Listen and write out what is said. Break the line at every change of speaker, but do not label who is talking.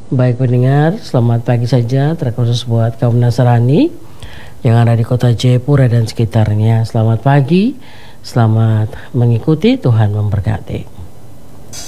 Baik pendengar, selamat pagi saja terkhusus buat kaum Nasrani yang ada di kota Jayapura dan sekitarnya. Selamat pagi, selamat mengikuti, Tuhan memberkati.